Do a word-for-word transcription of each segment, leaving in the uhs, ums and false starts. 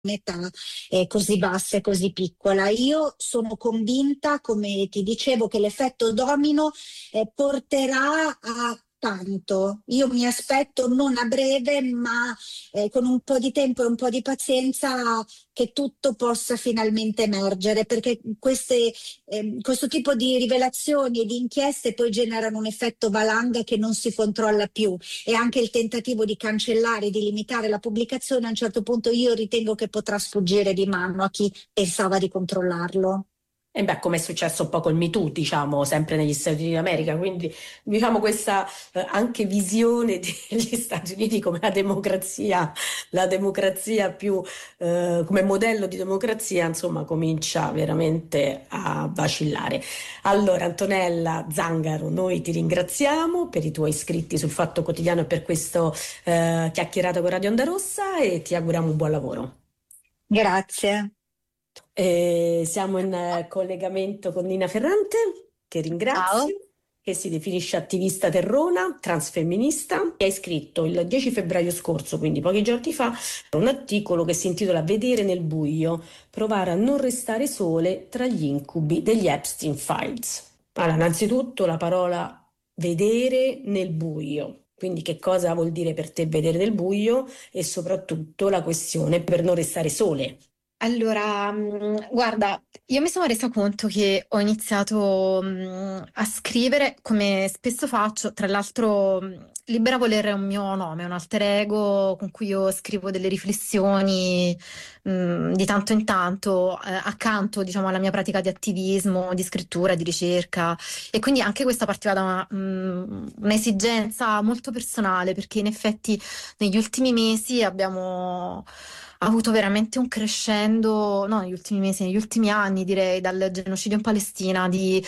un'età eh, così bassa e così piccola. Io sono convinta, come ti dicevo, che l'effetto domino eh, porterà a tanto. Io mi aspetto non a breve, ma eh, con un po' di tempo e un po' di pazienza che tutto possa finalmente emergere, perché queste, ehm, questo tipo di rivelazioni e di inchieste poi generano un effetto valanga che non si controlla più, e anche il tentativo di cancellare, di limitare la pubblicazione a un certo punto io ritengo che potrà sfuggire di mano a chi pensava di controllarlo. E beh, come è successo un po' col Me Too, diciamo, sempre negli Stati Uniti d'America, quindi diciamo questa eh, anche visione degli Stati Uniti come la democrazia, la democrazia più eh, come modello di democrazia, insomma, comincia veramente a vacillare. Allora, Antonella Zangaro, noi ti ringraziamo per i tuoi scritti sul Fatto Quotidiano e per questo eh, chiacchierata con Radio Onda Rossa e ti auguriamo un buon lavoro. Grazie. Eh, siamo in eh, collegamento con Nina Ferrante, che Ciao. ringrazio, che si definisce attivista terrona, transfemminista, e ha scritto il dieci febbraio scorso, quindi pochi giorni fa, un articolo che si intitola Vedere nel buio, provare a non restare sole tra gli incubi degli Epstein Files. Allora, innanzitutto la parola vedere nel buio. Quindi che cosa vuol dire per te vedere nel buio e soprattutto la questione per non restare sole. Allora, mh, guarda, io mi sono resa conto che ho iniziato mh, a scrivere come spesso faccio. Tra l'altro, mh, Libera Volere è un mio nome, è un alter ego con cui io scrivo delle riflessioni mh, di tanto in tanto, eh, accanto, diciamo, alla mia pratica di attivismo, di scrittura, di ricerca. E quindi anche questa partiva da una, mh, un'esigenza molto personale, perché in effetti negli ultimi mesi abbiamo avuto veramente un crescendo, no, negli ultimi mesi, negli ultimi anni, direi, dal genocidio in Palestina, di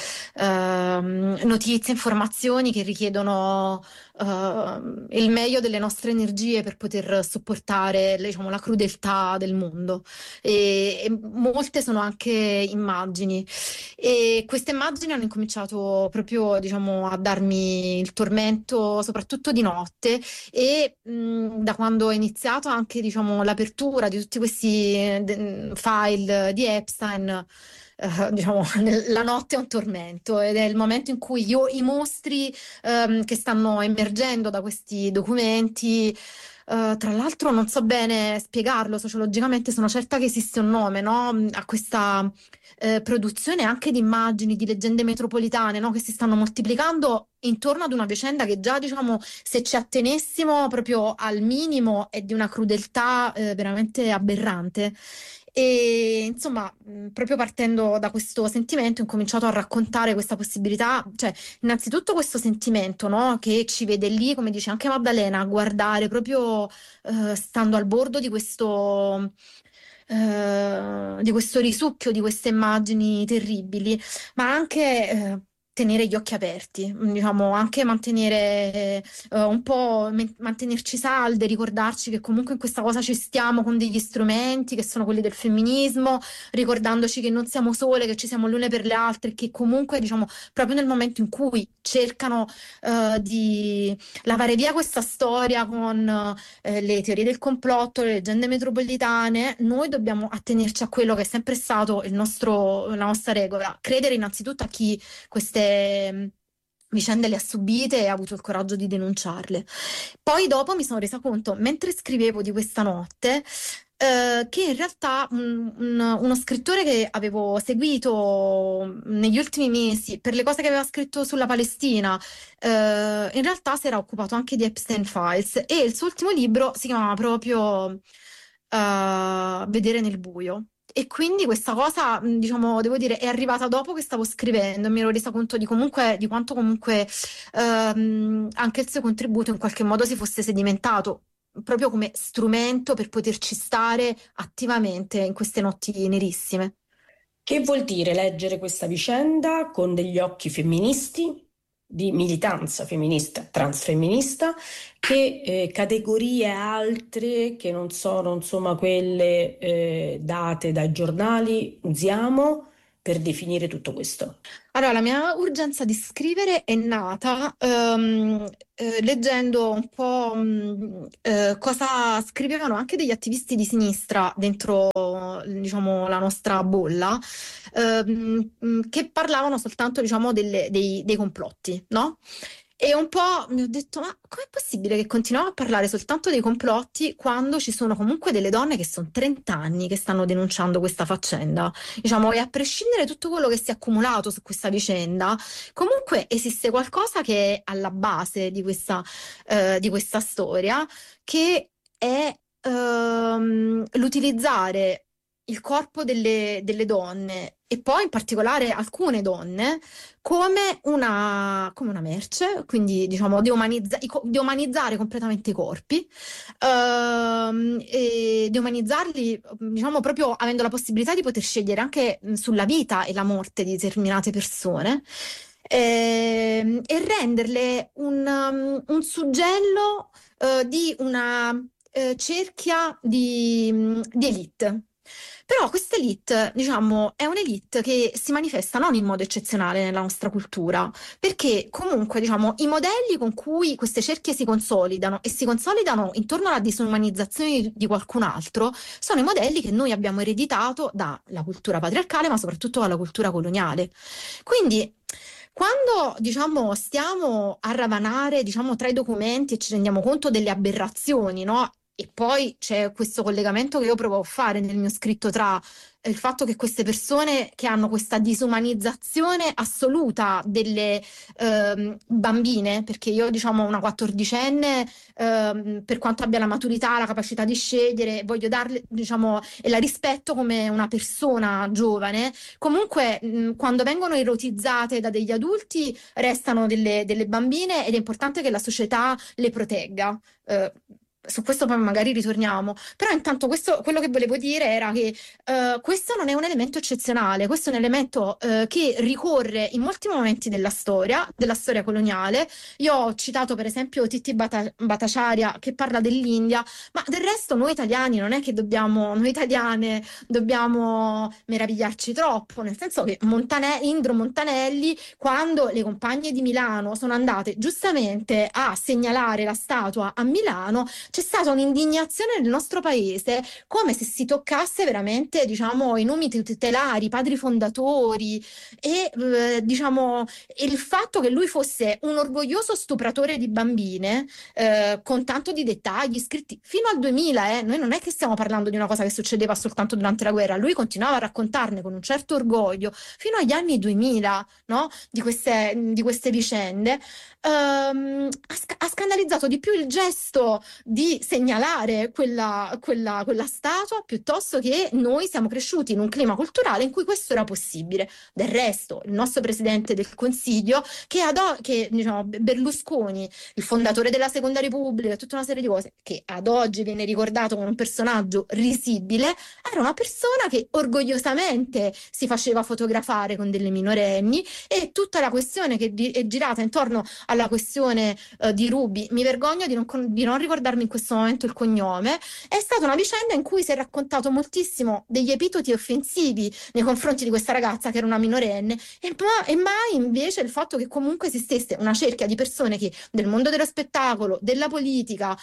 ehm, notizie, informazioni che richiedono ehm, il meglio delle nostre energie per poter sopportare, diciamo, la crudeltà del mondo. E, e molte sono anche immagini. E queste immagini hanno incominciato proprio, diciamo, a darmi il tormento, soprattutto di notte, e mh, da quando ho iniziato anche, diciamo, l'apertura di tutti questi eh, de- file di Epstein, eh, diciamo, nel- la notte è un tormento, ed è il momento in cui io i mostri ehm, che stanno emergendo da questi documenti, eh, tra l'altro non so bene spiegarlo sociologicamente, sono certa che esiste un nome, no? A questa eh, produzione anche di immagini, di leggende metropolitane, no? Che si stanno moltiplicando intorno ad una vicenda che già, diciamo, se ci attenessimo proprio al minimo, è di una crudeltà eh, veramente aberrante. E insomma, mh, proprio partendo da questo sentimento, ho cominciato a raccontare questa possibilità, cioè, innanzitutto questo sentimento, no, che ci vede lì, come dice anche Maddalena, a guardare proprio eh, stando al bordo di questo. eh, di questo risucchio, di queste immagini terribili, ma anche eh, tenere gli occhi aperti, diciamo, anche mantenere eh, un po' me- mantenerci salde, ricordarci che comunque in questa cosa ci stiamo con degli strumenti che sono quelli del femminismo, ricordandoci che non siamo sole, che ci siamo l'une per le altre, che comunque, diciamo, proprio nel momento in cui cercano eh, di lavare via questa storia con eh, le teorie del complotto, le leggende metropolitane, noi dobbiamo attenerci a quello che è sempre stato il nostro, la nostra regola, credere innanzitutto a chi queste mh, vicende le ha subite e ha avuto il coraggio di denunciarle. Poi dopo mi sono resa conto, mentre scrivevo di questa notte, eh, che in realtà un- un- uno scrittore che avevo seguito negli ultimi mesi per le cose che aveva scritto sulla Palestina, eh, in realtà si era occupato anche di Epstein Files, e il suo ultimo libro si chiamava proprio eh, Vedere nel buio. E quindi questa cosa, mh, diciamo, devo dire, è arrivata dopo che stavo scrivendo, e mi ero resa conto di comunque, di quanto comunque ehm, anche il suo contributo in qualche modo si fosse sedimentato proprio come strumento per poterci stare attivamente in queste notti nerissime. Che vuol dire leggere questa vicenda con degli occhi femministi, di militanza femminista, transfemminista, che eh, categorie altre che non sono insomma quelle eh, date dai giornali usiamo per definire tutto questo? Allora, la mia urgenza di scrivere è nata ehm, eh, leggendo un po' mh, eh, cosa scrivevano anche degli attivisti di sinistra dentro, diciamo, la nostra bolla, ehm, mh, che parlavano soltanto, diciamo, delle- dei, dei complotti, no? E un po' mi ho detto, ma com'è possibile che continuiamo a parlare soltanto dei complotti quando ci sono comunque delle donne che sono trenta anni che stanno denunciando questa faccenda? Diciamo, e a prescindere da tutto quello che si è accumulato su questa vicenda, comunque esiste qualcosa che è alla base di questa, eh, di questa storia, che è ehm, l'utilizzare il corpo delle, delle donne e poi in particolare alcune donne come una, come una merce, quindi diciamo di, umanizza- i co- di umanizzare completamente i corpi, ehm, e di umanizzarli, diciamo, proprio avendo la possibilità di poter scegliere anche mh, sulla vita e la morte di determinate persone. ehm, E renderle un, um, un suggello eh, di una eh, cerchia di, mh, di elite. Però questa elite, diciamo, è un'elite che si manifesta non in modo eccezionale nella nostra cultura, perché comunque, diciamo, i modelli con cui queste cerchie si consolidano e si consolidano intorno alla disumanizzazione di, di qualcun altro sono i modelli che noi abbiamo ereditato dalla cultura patriarcale, ma soprattutto dalla cultura coloniale. Quindi, quando, diciamo, stiamo a ravanare, diciamo, tra i documenti e ci rendiamo conto delle aberrazioni, no? E poi c'è questo collegamento che io provo a fare nel mio scritto tra eh, il fatto che queste persone che hanno questa disumanizzazione assoluta delle ehm, bambine, perché io, diciamo, una quattordicenne, ehm, per quanto abbia la maturità, la capacità di scegliere, voglio darle, diciamo, e la rispetto come una persona giovane, comunque mh, quando vengono erotizzate da degli adulti restano delle, delle bambine ed è importante che la società le protegga. Eh, Su questo poi magari ritorniamo, però intanto questo, quello che volevo dire era che eh, questo non è un elemento eccezionale, questo è un elemento eh, che ricorre in molti momenti della storia, della storia coloniale. Io ho citato per esempio Titti Bata- Bhattacharya che parla dell'India, ma del resto noi italiani non è che dobbiamo, noi italiane dobbiamo meravigliarci troppo, nel senso che Montane- Indro Montanelli, quando le compagne di Milano sono andate giustamente a segnalare la statua a Milano, c'è stata un'indignazione nel nostro paese, come se si toccasse veramente, diciamo, i numi tutelari, i padri fondatori e, eh, diciamo, il fatto che lui fosse un orgoglioso stupratore di bambine, eh, con tanto di dettagli scritti fino al duemila, eh. Noi non è che stiamo parlando di una cosa che succedeva soltanto durante la guerra, lui continuava a raccontarne con un certo orgoglio fino agli anni duemila, no? Di queste, di queste vicende. Ehm, ha, sc- ha scandalizzato di più il gesto di segnalare quella, quella, quella statua piuttosto che noi siamo cresciuti in un clima culturale in cui questo era possibile. Del resto, il nostro presidente del Consiglio, che, ad o- che diciamo, Berlusconi, il fondatore della Seconda Repubblica, tutta una serie di cose, che ad oggi viene ricordato come un personaggio risibile, era una persona che orgogliosamente si faceva fotografare con delle minorenni e tutta la questione che di- è girata intorno alla questione eh, di Ruby, mi vergogno di non, con- di non ricordarmi in questo momento il cognome, è stata una vicenda in cui si è raccontato moltissimo degli epiteti offensivi nei confronti di questa ragazza che era una minorenne e, ma- e mai invece il fatto che comunque esistesse una cerchia di persone che del mondo dello spettacolo, della politica,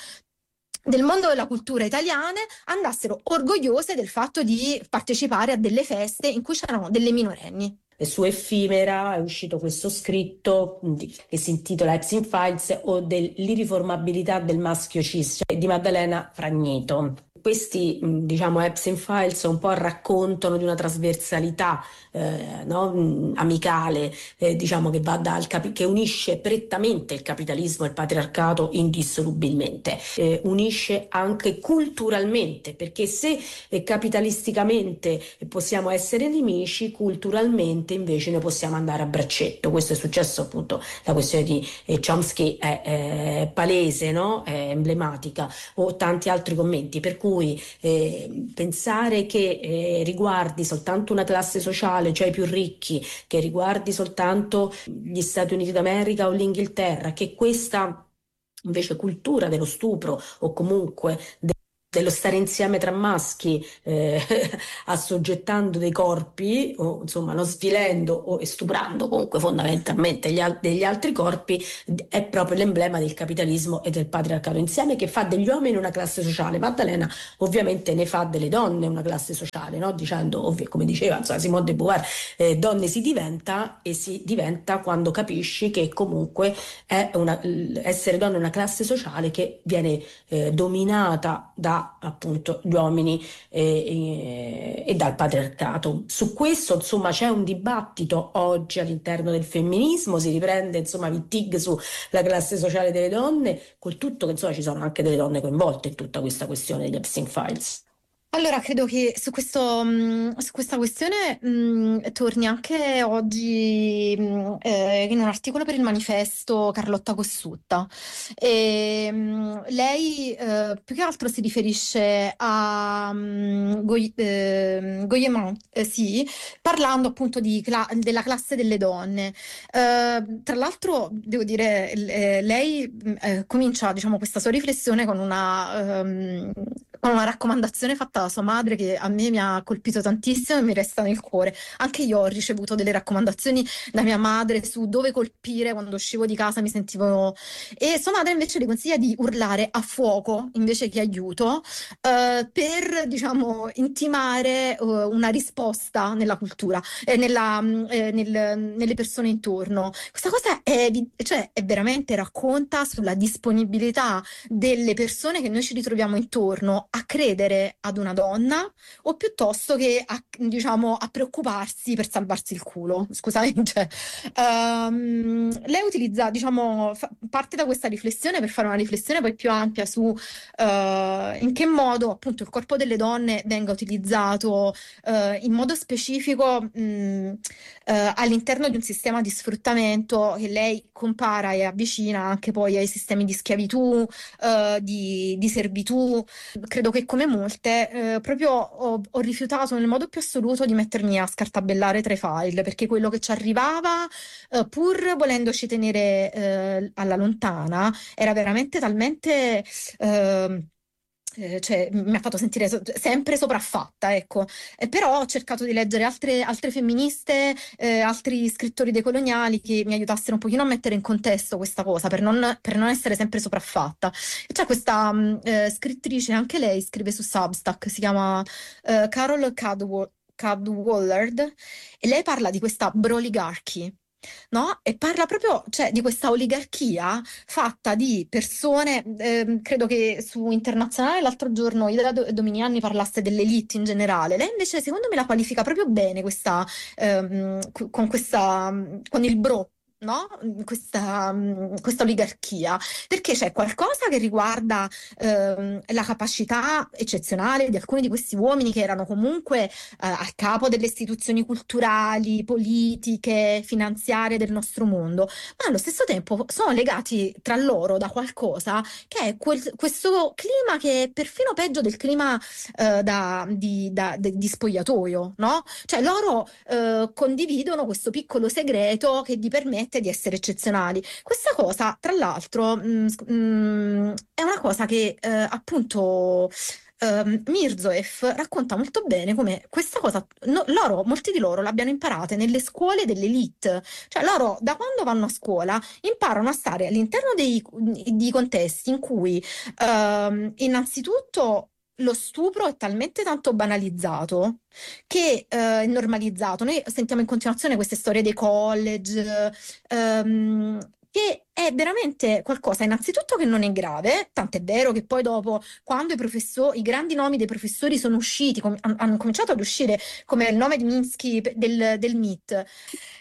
del mondo della cultura italiane andassero orgogliose del fatto di partecipare a delle feste in cui c'erano delle minorenni. Su Effimera è uscito questo scritto che si intitola Epstein Files o dell'irriformabilità del maschio cis, cioè di Maddalena Fragneto. Questi, diciamo, Epstein Files un po' raccontano di una trasversalità eh, no? amicale, eh, diciamo, che va dal capi- che unisce prettamente il capitalismo e il patriarcato indissolubilmente, eh, unisce anche culturalmente, perché se eh, capitalisticamente possiamo essere nemici, culturalmente invece ne possiamo andare a braccetto. Questo è successo, appunto, la questione di eh, Chomsky è, è palese, no? È emblematica, o tanti altri commenti, per cui eh, pensare che eh, riguardi soltanto una classe sociale, cioè i più ricchi, che riguardi soltanto gli Stati Uniti d'America o l'Inghilterra, che questa invece cultura dello stupro o comunque dello stare insieme tra maschi, eh, assoggettando dei corpi, o insomma non svilendo o stuprando comunque fondamentalmente gli al- degli altri corpi, è proprio l'emblema del capitalismo e del patriarcato insieme, che fa degli uomini una classe sociale. Maddalena ovviamente ne fa delle donne una classe sociale, no? Dicendo, ovvi- come diceva insomma, Simone de Beauvoir, eh, donne si diventa, e si diventa quando capisci che comunque è una, essere donna è una classe sociale che viene eh, dominata da appunto gli uomini e, e- e dal patriarcato. Su questo insomma c'è un dibattito oggi all'interno del femminismo, si riprende insomma Wittig sulla classe sociale delle donne, col tutto che insomma ci sono anche delle donne coinvolte in tutta questa questione degli Epstein Files. Allora, credo che su questo, mh, su questa questione mh, torni anche oggi mh, eh, in un articolo per il Manifesto Carlotta Cossutta. E, mh, lei eh, più che altro si riferisce a mh, Goy- ehm, Goyemont, eh, sì, parlando appunto di cla- della classe delle donne. Eh, tra l'altro, devo dire, l- eh, lei mh, eh, comincia, diciamo, questa sua riflessione con una, ehm, con una raccomandazione fatta da sua madre che a me mi ha colpito tantissimo e mi resta nel cuore. Anche io ho ricevuto delle raccomandazioni da mia madre su dove colpire quando uscivo di casa, mi sentivo... E sua madre invece le consiglia di urlare a fuoco invece che aiuto, eh, per, diciamo, intimare eh, una risposta nella cultura e nella, mh, eh, nel- nelle persone intorno. Questa cosa è, vi- cioè, è veramente racconta sulla disponibilità delle persone che noi ci ritroviamo intorno a credere ad una donna o piuttosto che a, diciamo, a preoccuparsi per salvarsi il culo. Scusate, cioè, ehm, lei utilizza, diciamo, fa- parte da questa riflessione per fare una riflessione poi più ampia su eh, in che modo appunto il corpo delle donne venga utilizzato eh, in modo specifico mh, eh, all'interno di un sistema di sfruttamento che lei compara e avvicina anche poi ai sistemi di schiavitù, eh, di, di servitù. Credo che come molte, eh, proprio ho, ho rifiutato nel modo più assoluto di mettermi a scartabellare tra i file, perché quello che ci arrivava, eh, pur volendoci tenere eh, alla lontana, era veramente talmente... ehm, eh, cioè, mi ha fatto sentire so- sempre sopraffatta, ecco. Eh, però ho cercato di leggere altre, altre femministe, eh, altri scrittori decoloniali che mi aiutassero un pochino a mettere in contesto questa cosa, per non, per non essere sempre sopraffatta. E c'è questa mh, eh, scrittrice, anche lei scrive su Substack, si chiama eh, Carol Cadwa- Cadwallard, e lei parla di questa broligarchy. No? E parla proprio, cioè, di questa oligarchia fatta di persone, ehm, credo che su Internazionale l'altro giorno Ida Do- Dominiani parlasse dell'elite in generale. Lei invece secondo me la qualifica proprio bene questa, ehm, cu- con questa, con il bro. No? Questa, questa oligarchia, perché c'è qualcosa che riguarda ehm, la capacità eccezionale di alcuni di questi uomini che erano comunque eh, al capo delle istituzioni culturali, politiche, finanziarie del nostro mondo, ma allo stesso tempo sono legati tra loro da qualcosa che è quel- questo clima che è perfino peggio del clima eh, da- di, da- de- di spogliatoio, no? Cioè loro eh, condividono questo piccolo segreto che gli permette di essere eccezionali. Questa cosa, tra l'altro, mh, sc- mh, è una cosa che eh, appunto ehm, Mirzoeff racconta molto bene come questa cosa, no- loro, molti di loro l'abbiano imparate nelle scuole dell'elite, cioè loro da quando vanno a scuola imparano a stare all'interno dei, di contesti in cui ehm, innanzitutto lo stupro è talmente tanto banalizzato che eh, è normalizzato. Noi sentiamo in continuazione queste storie dei college, ehm, che è veramente qualcosa innanzitutto che non è grave, tant'è vero che poi dopo quando i professori, i grandi nomi dei professori sono usciti, com- han- hanno cominciato ad uscire come il nome di Minsky pe- del, del M I T.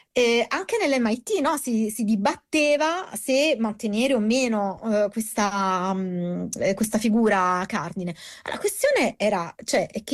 E anche nell'M I T, no, si, si dibatteva se mantenere o meno eh, questa, mm, eh, questa figura cardine. La questione era, cioè, è che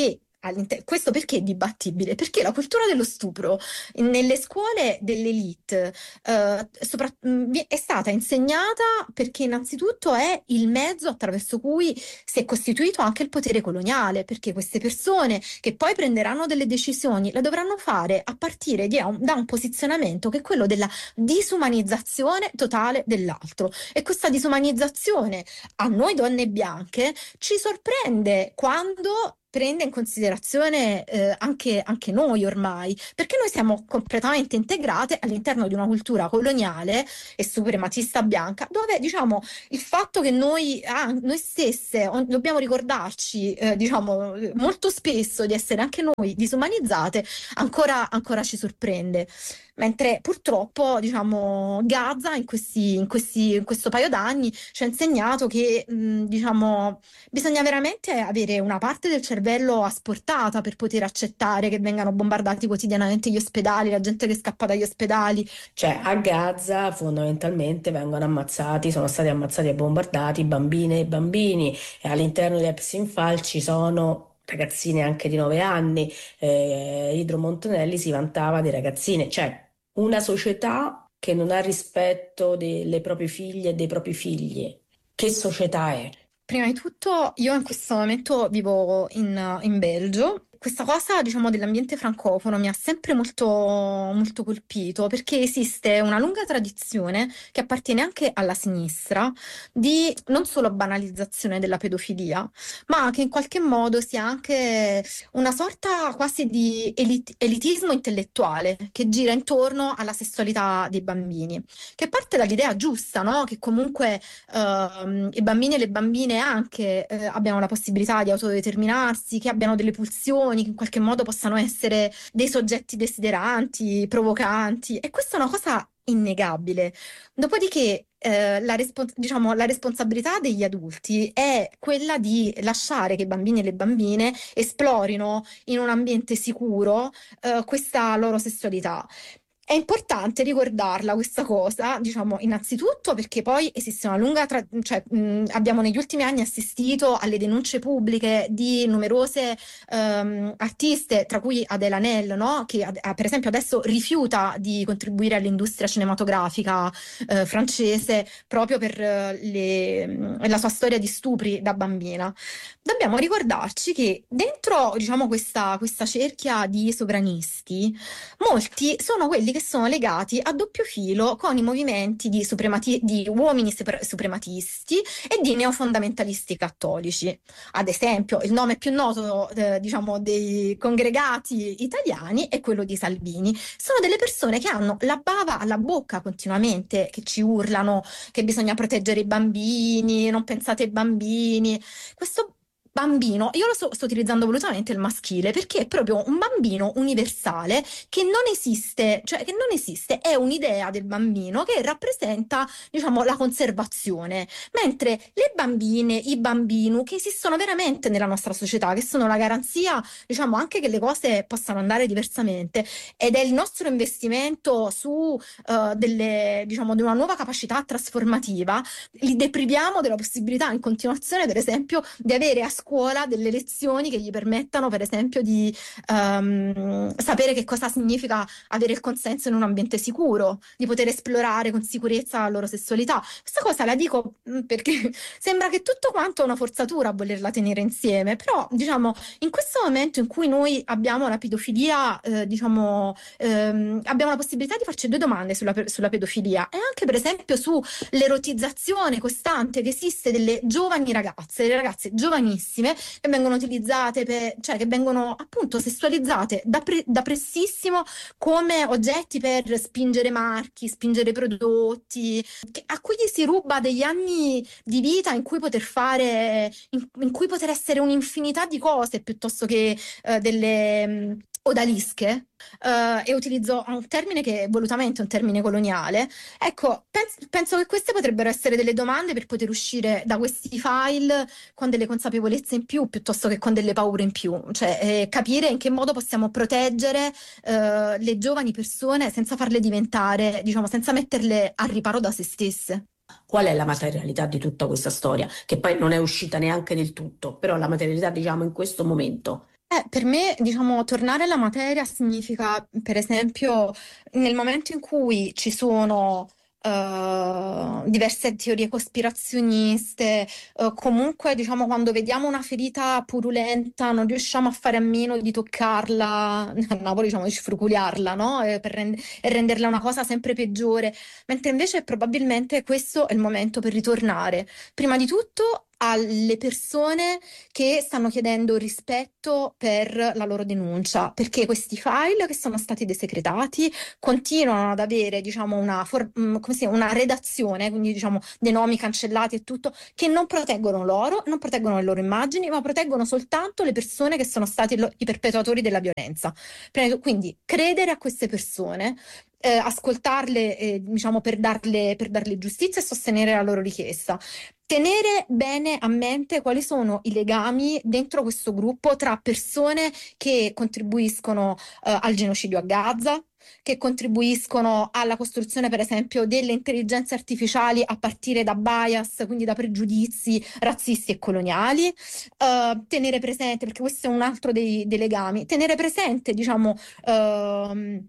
all'inter- questo perché è dibattibile? Perché la cultura dello stupro nelle scuole dell'elite eh, sopra- mh, vi- è stata insegnata perché innanzitutto è il mezzo attraverso cui si è costituito anche il potere coloniale, perché queste persone che poi prenderanno delle decisioni le dovranno fare a partire di un- da un posizionamento che è quello della disumanizzazione totale dell'altro. E questa disumanizzazione a noi donne bianche ci sorprende quando prende in considerazione eh, anche, anche noi ormai, perché noi siamo completamente integrate all'interno di una cultura coloniale e suprematista bianca, dove diciamo il fatto che noi, ah, noi stesse o- dobbiamo ricordarci eh, diciamo molto spesso di essere anche noi disumanizzate, ancora, ancora ci sorprende. Mentre purtroppo, diciamo, Gaza in questi, in questi, in questo paio d'anni ci ha insegnato che, mh, diciamo, bisogna veramente avere una parte del cervello asportata per poter accettare che vengano bombardati quotidianamente gli ospedali, la gente che scappa dagli ospedali. Cioè, a Gaza fondamentalmente vengono ammazzati, sono stati ammazzati e bombardati bambine e bambini, e all'interno di Epstein Fall ci sono ragazzine anche di nove anni. Eh, Idro Montanelli si vantava di ragazzine, cioè una società che non ha rispetto delle proprie figlie e dei propri figli. Che società è? Prima di tutto, io in questo momento vivo in, in Belgio. Questa cosa, diciamo, dell'ambiente francofono mi ha sempre molto, molto colpito perché esiste una lunga tradizione che appartiene anche alla sinistra di non solo banalizzazione della pedofilia, ma che in qualche modo sia anche una sorta quasi di elit- elitismo intellettuale che gira intorno alla sessualità dei bambini, che parte dall'idea giusta, no? Che comunque ehm, i bambini e le bambine anche eh, abbiano la possibilità di autodeterminarsi, che abbiano delle pulsioni, che in qualche modo possano essere dei soggetti desideranti, provocanti, e questa è una cosa innegabile. Dopodiché eh, la, respons- diciamo, la responsabilità degli adulti è quella di lasciare che i bambini e le bambine esplorino in un ambiente sicuro eh, questa loro sessualità. È importante ricordarla questa cosa, diciamo, innanzitutto perché poi esiste una lunga, tra- cioè mh, abbiamo negli ultimi anni assistito alle denunce pubbliche di numerose ehm, artiste, tra cui Adele Haenel, no? Che ad- per esempio adesso rifiuta di contribuire all'industria cinematografica eh, francese proprio per eh, le- mh, la sua storia di stupri da bambina. Dobbiamo ricordarci che dentro, diciamo, questa, questa cerchia di sovranisti, molti sono quelli che sono legati a doppio filo con i movimenti di, supremati- di uomini super- suprematisti e di neofondamentalisti cattolici. Ad esempio, il nome più noto, eh, diciamo, dei congregati italiani è quello di Salvini. Sono delle persone che hanno la bava alla bocca continuamente, che ci urlano che bisogna proteggere i bambini, non pensate ai bambini. Questo bambino, io lo sto, sto utilizzando volutamente il maschile perché è proprio un bambino universale che non esiste, cioè che non esiste, è un'idea del bambino che rappresenta, diciamo, la conservazione, mentre le bambine, i bambini che esistono veramente nella nostra società, che sono la garanzia, diciamo, anche che le cose possano andare diversamente, ed è il nostro investimento su eh, delle, diciamo, di una nuova capacità trasformativa, li depriviamo della possibilità in continuazione, per esempio, di avere a scuola delle lezioni che gli permettano, per esempio, di ehm, sapere che cosa significa avere il consenso in un ambiente sicuro, di poter esplorare con sicurezza la loro sessualità. Questa cosa la dico mh, perché sembra che tutto quanto è una forzatura a volerla tenere insieme, però, diciamo, in questo momento in cui noi abbiamo la pedofilia, eh, diciamo, ehm, abbiamo la possibilità di farci due domande sulla, pe- sulla pedofilia e anche, per esempio, sull'erotizzazione costante che esiste delle giovani ragazze, delle ragazze giovanissime che vengono utilizzate per, cioè che vengono appunto sessualizzate da, pre- da prestissimo come oggetti per spingere marchi, spingere prodotti, che- a cui gli si ruba degli anni di vita in cui poter fare, in, in cui poter essere un'infinità di cose piuttosto che eh, delle mh, odalische. Eh, e utilizzo un termine che è volutamente un termine coloniale. Ecco, pens- penso che queste potrebbero essere delle domande per poter uscire da questi file con delle consapevolezze in più piuttosto che con delle paure in più, cioè eh, capire in che modo possiamo proteggere eh, le giovani persone senza farle diventare, diciamo, senza metterle a riparo da se stesse. Qual è la materialità di tutta questa storia? Che poi non è uscita neanche del tutto, però la materialità, diciamo, in questo momento. Eh, per me, diciamo, tornare alla materia significa, per esempio, nel momento in cui ci sono eh, diverse teorie cospirazioniste, eh, comunque, diciamo, quando vediamo una ferita purulenta, non riusciamo a fare a meno di toccarla, a Napoli diciamo di sfruculiarla, no? Eh, per rend- e renderla una cosa sempre peggiore, mentre invece probabilmente questo è il momento per ritornare, prima di tutto alle persone che stanno chiedendo rispetto per la loro denuncia, perché questi file che sono stati desecretati continuano ad avere, diciamo, una, for- mm, come si chiama, una redazione, quindi diciamo dei nomi cancellati e tutto, che non proteggono loro, non proteggono le loro immagini, ma proteggono soltanto le persone che sono stati lo- i perpetuatori della violenza. Pre- Quindi credere a queste persone. Eh, ascoltarle, eh, diciamo, per darle, per darle giustizia e sostenere la loro richiesta. Tenere bene a mente quali sono i legami dentro questo gruppo tra persone che contribuiscono eh, al genocidio a Gaza, che contribuiscono alla costruzione, per esempio, delle intelligenze artificiali a partire da bias, quindi da pregiudizi razzisti e coloniali. Eh, tenere presente, perché questo è un altro dei, dei legami, tenere presente, diciamo, ehm,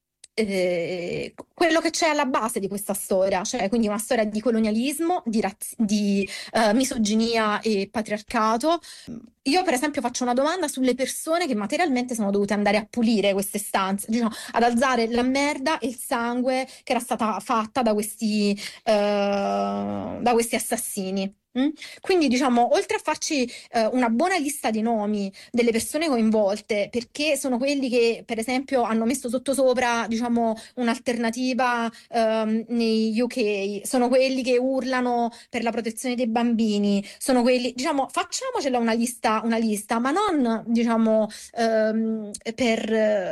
eh, quello che c'è alla base di questa storia, cioè quindi una storia di colonialismo, di, razz- di eh, misoginia e patriarcato. Io, per esempio, faccio una domanda sulle persone che materialmente sono dovute andare a pulire queste stanze, diciamo, ad alzare la merda e il sangue che era stata fatta da questi, eh, da questi assassini. Mm? Quindi, diciamo, oltre a farci eh, una buona lista di nomi delle persone coinvolte, perché sono quelli che, per esempio, hanno messo sottosopra, diciamo, un'alternativa ehm, nei U K, sono quelli che urlano per la protezione dei bambini, sono quelli, diciamo, facciamocela una lista, una lista, ma non, diciamo, ehm, per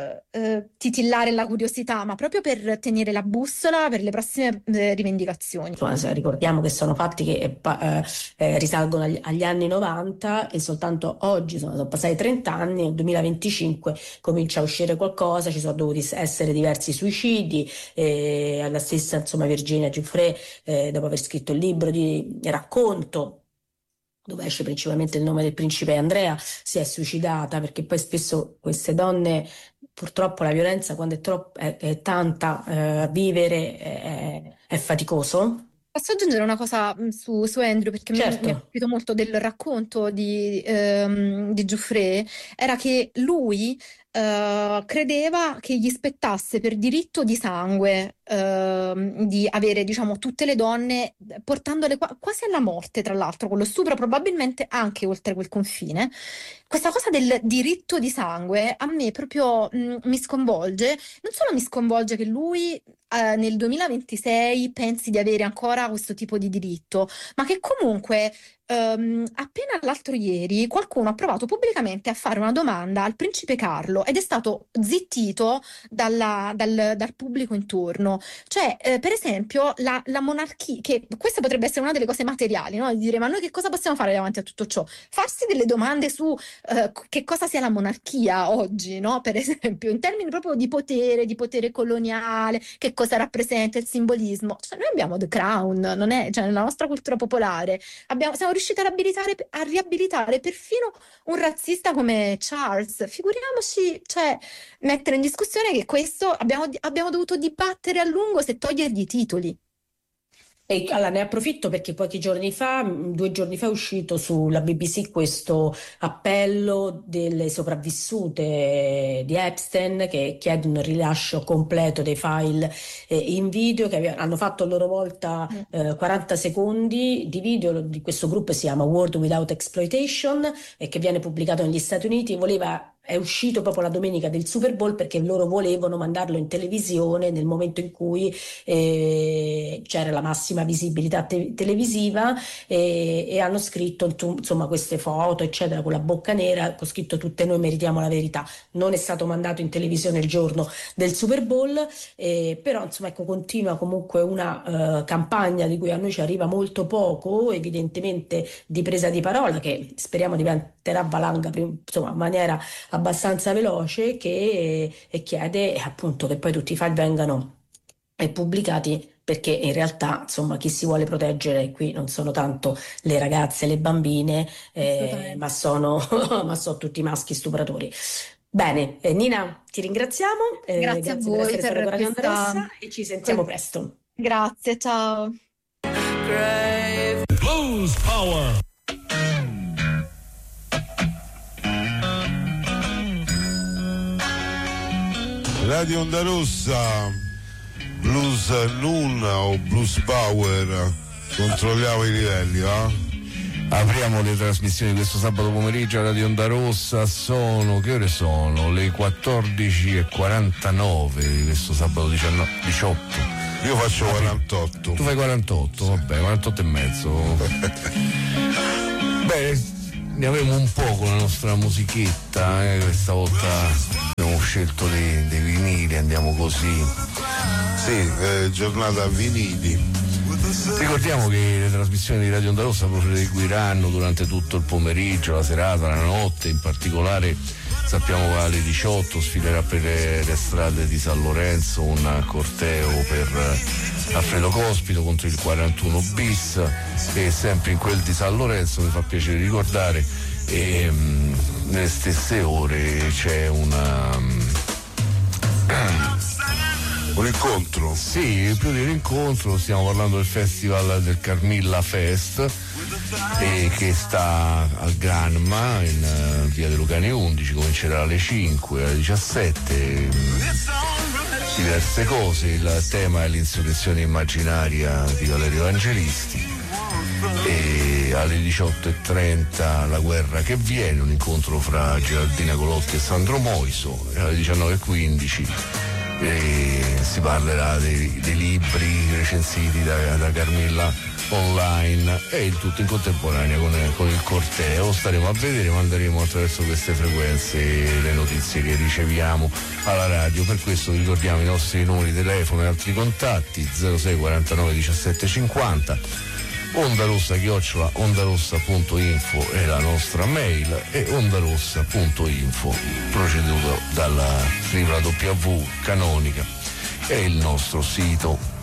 eh, titillare la curiosità, ma proprio per tenere la bussola per le prossime eh, rivendicazioni. Insomma, se ricordiamo che sono fatti che eh, pa- eh, eh, risalgono agli, agli anni novanta e soltanto oggi, sono, sono passati trenta anni, nel duemilaventicinque comincia a uscire qualcosa, ci sono dovuti essere diversi suicidi, eh, alla stessa insomma Virginia Giuffre, eh, dopo aver scritto il libro di racconto, dove esce principalmente il nome del principe Andrea, si è suicidata, perché poi spesso queste donne, purtroppo la violenza quando è, troppo, è, è tanta, eh, vivere è, è faticoso. Posso aggiungere una cosa mh, su, su Andrew, perché mi, Certo. mi ha colpito molto del racconto di, ehm, di Giuffre, era che lui eh, credeva che gli spettasse per diritto di sangue ehm, di avere, diciamo, tutte le donne, portandole qua- quasi alla morte, tra l'altro, con lo stupro, probabilmente anche oltre quel confine. Questa cosa del diritto di sangue a me proprio mh, mi sconvolge. Non solo mi sconvolge che lui eh, nel duemilaventisei pensi di avere ancora questo tipo di diritto, ma che comunque ehm, appena l'altro ieri qualcuno ha provato pubblicamente a fare una domanda al principe Carlo ed è stato zittito dalla- dal, dal pubblico intorno. Cioè, eh, per esempio, la, la monarchia, che questa potrebbe essere una delle cose materiali, no? Di dire, ma noi che cosa possiamo fare davanti a tutto ciò? Farsi delle domande su eh, che cosa sia la monarchia oggi, no? Per esempio, in termini proprio di potere, di potere coloniale, che cosa rappresenta il simbolismo. Cioè, noi abbiamo The Crown, non è, cioè, nella nostra cultura popolare abbiamo, siamo riusciti a riabilitare, a riabilitare perfino un razzista come Charles. Figuriamoci, cioè, mettere in discussione che questo abbiamo, abbiamo dovuto dibattere a lungo se togliergli i titoli. E allora ne approfitto perché pochi giorni fa, mh, due giorni fa è uscito sulla B B C questo appello delle sopravvissute di Epstein che chiedono il rilascio completo dei file eh, in video che ave- hanno fatto a loro volta Mm. eh, quaranta secondi di video di questo gruppo, si chiama World Without Exploitation e che viene pubblicato negli Stati Uniti. Voleva È uscito proprio la domenica del Super Bowl perché loro volevano mandarlo in televisione nel momento in cui eh, c'era la massima visibilità te- televisiva e, e hanno scritto tu- insomma queste foto eccetera con la bocca nera con scritto tutte noi meritiamo la verità. Non è stato mandato in televisione il giorno del Super Bowl, eh, però insomma ecco continua comunque una eh, campagna di cui a noi ci arriva molto poco, evidentemente di presa di parola che speriamo diventerà valanga prim- insomma in maniera abbastanza veloce, che e chiede appunto che poi tutti i file vengano e pubblicati perché in realtà insomma chi si vuole proteggere qui non sono tanto le ragazze e le bambine, eh, ma, sono, ma sono tutti maschi stupratori. Bene, eh, Nina, ti ringraziamo, eh, Grazie, grazie a per voi essere stata per con Radio Onda questa... Rossa e ci sentiamo presto. Grazie, ciao. Blues Power. Radio Onda Rossa, Blues Noon o Blues Power, controlliamo i livelli, va? Apriamo le trasmissioni questo sabato pomeriggio a Radio Onda Rossa, sono, che ore sono? Le quattordici e quarantanove questo sabato diciotto. Io faccio quarantotto. Tu fai quarantotto, vabbè, quarantotto e mezzo. Beh, ne avremo un po' con la nostra musichetta, eh, questa volta abbiamo scelto dei, dei vinili, andiamo così. Sì, eh, giornata vinili. Ricordiamo che le trasmissioni di Radio Onda Rossa proseguiranno durante tutto il pomeriggio, la serata, la notte, in particolare sappiamo che alle diciotto sfilerà per le, le strade di San Lorenzo un corteo per Alfredo Cospito contro il quarantuno bis, e sempre in quel di San Lorenzo mi fa piacere ricordare e mh, nelle stesse ore c'è una un incontro. Sì, più di un incontro, stiamo parlando del festival del Carmilla Fest, e che sta al Granma in uh, via De Lucani undici, comincerà alle cinque, alle diciassette, diverse cose. Il tema è l'insurrezione immaginaria di Valerio Evangelisti, e alle diciotto e trenta la guerra che viene, un incontro fra Geraldina Colotti e Sandro Moiso, e alle diciannove e quindici e si parlerà dei, dei libri recensiti da, da Carmilla online, e il tutto in contemporanea con, con il corteo. Staremo a vedere, manderemo attraverso queste frequenze le notizie che riceviamo alla radio. Per questo ricordiamo i nostri numeri di telefono e altri contatti: zero sei quarantanove diciassette cinquanta, Onda Rossa chiocciola ondarossa punto info è la nostra mail, e ondarossa punto info proceduto dalla W W W Canonica è il nostro sito.